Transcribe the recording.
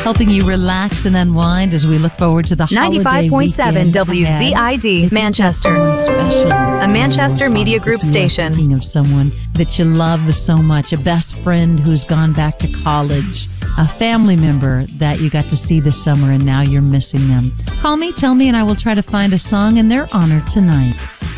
helping you relax and unwind as we look forward to the holiday 95.7 WZID, Manchester. Special. A Manchester Media Group station. Thinking of someone that you love so much, a best friend who's gone back to college, a family member that you got to see this summer and now you're missing them. Call me, tell me, and I will try to find a song in their honor tonight.